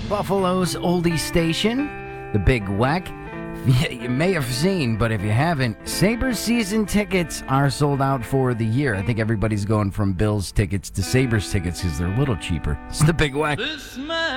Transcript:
Buffalo's oldie station, the Big Weck. You may have seen, but if you haven't, Sabres season tickets are sold out for the year. I think everybody's going from Bills tickets to Sabres tickets because they're a little cheaper. It's the Big Weck.